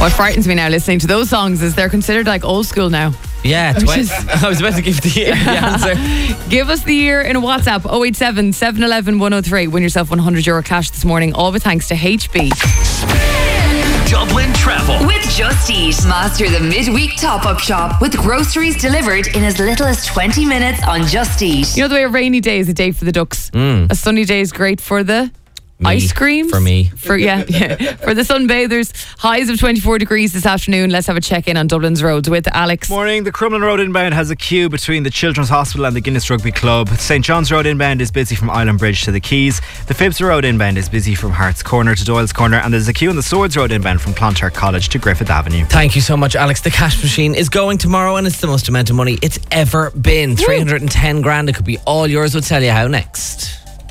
What frightens me now listening to those songs is they're considered like old school now. Yeah, I was about to give the answer. Give us the year in a WhatsApp 087 711 103. Win yourself €100 cash this morning, all with thanks to HB. Dublin Travel with Just Eat. Master the midweek top-up shop with groceries delivered in as little as 20 minutes on Just Eat. You know the way a rainy day is a day for the ducks. A sunny day is great for the ice cream for me. For the sunbathers. Highs of 24 degrees this afternoon. Let's have a check-in on Dublin's roads with Alex. Morning. The Crumlin Road inbound has a queue between the Children's Hospital and the Guinness Rugby Club. St John's Road inbound is busy from Island Bridge to the Quays. The Phibs Road inbound is busy from Hart's Corner to Doyle's Corner, and there's a queue on the Swords Road inbound from Clontarf College to Griffith Avenue. Thank you so much, Alex. The cash machine is going tomorrow, and it's the most amount of money it's ever been. 310 grand. It could be all yours. We'll tell you how next.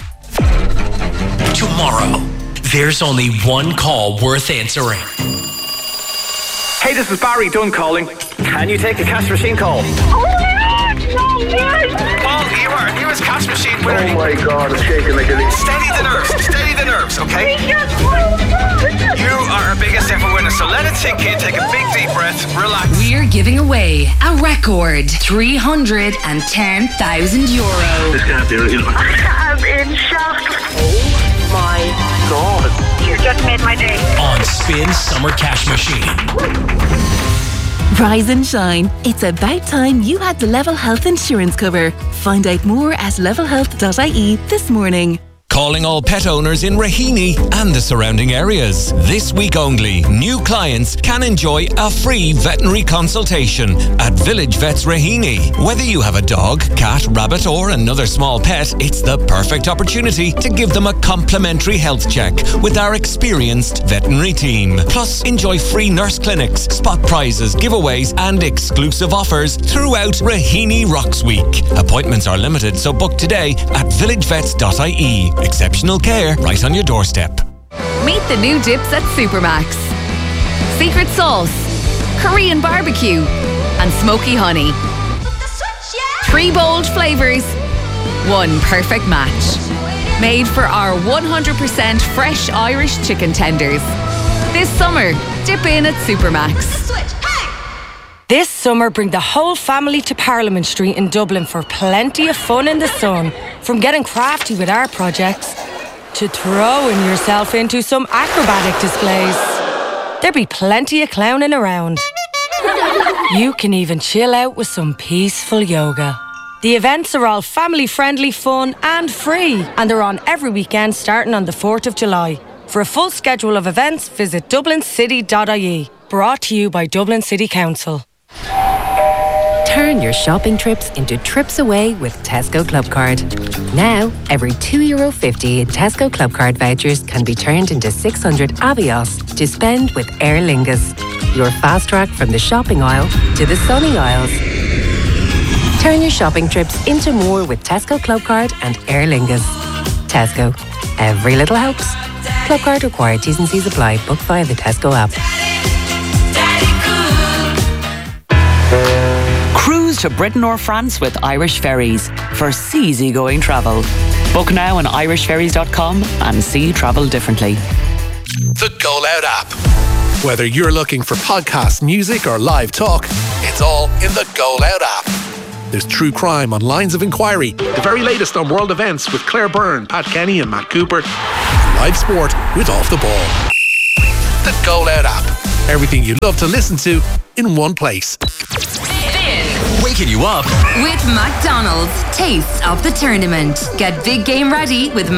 Tomorrow, there's only one call worth answering. Hey, this is Barry Dunn calling. Can you take a cash machine call? Oh my God, no way! Paul, you are our newest cash machine winner. Oh my God, it's shaking like a leaf. Steady the nerves, okay? You are our biggest ever winner, so let it sink in, take a big deep breath, relax. We're giving away a record €310,000. This can't be real. I'm in shock. Oh my God. You just made my day. On Spin Summer Cash Machine. Rise and shine. It's about time you had the Level Health insurance cover. Find out more at levelhealth.ie this morning. Calling all pet owners in Raheny and the surrounding areas. This week only, new clients can enjoy a free veterinary consultation at Village Vets Raheny. Whether you have a dog, cat, rabbit or another small pet, it's the perfect opportunity to give them a complimentary health check with our experienced veterinary team. Plus, enjoy free nurse clinics, spot prizes, giveaways and exclusive offers throughout Raheny Rocks Week. Appointments are limited, so book today at villagevets.ie. Exceptional care right on your doorstep. Meet the new dips at Supermax. Secret sauce, Korean barbecue and smoky honey. 3 bold flavours, 1 perfect match. Made for our 100% fresh Irish chicken tenders. This summer, dip in at Supermax. This summer, bring the whole family to Parliament Street in Dublin for plenty of fun in the sun. From getting crafty with our projects to throwing yourself into some acrobatic displays. There'll be plenty of clowning around. You can even chill out with some peaceful yoga. The events are all family-friendly, fun and free, and they're on every weekend starting on the 4th of July. For a full schedule of events, visit dublincity.ie. Brought to you by Dublin City Council. Turn your shopping trips into trips away with Tesco Clubcard. Now, every €2.50 in Tesco Clubcard vouchers can be turned into 600 Avios to spend with Aer Lingus. Your fast track from the shopping aisle to the sunny aisles. Turn your shopping trips into more with Tesco Clubcard and Aer Lingus. Tesco. Every little helps. Clubcard required. T's and C's apply. Book via the Tesco app. Cruise to Britain or France with Irish Ferries for easygoing travel. Book now on irishferries.com and see travel differently. The Go Loud app. Whether you're looking for podcasts, music or live talk, it's all in the Go Loud app. There's true crime on Lines of Inquiry, the very latest on world events with Claire Byrne, Pat Kenny and Matt Cooper, and live sport with Off the Ball. The Go Loud app. Everything you love to listen to in one place. Waking you up with McDonald's Taste of the Tournament. Get big game ready with